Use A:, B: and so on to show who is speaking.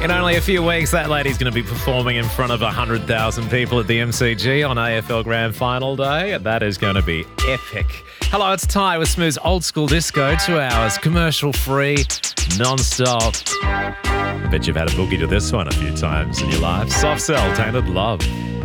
A: In only a few weeks, that lady's going to be performing in front of 100,000 people at the MCG on AFL Grand Final Day. That is going to be epic. Hello, it's Ty with Smooth's Old School Disco. 2 hours, commercial-free, non-stop. Bet you've had a boogie to this one a few times in your life. Soft Cell, Tainted Love.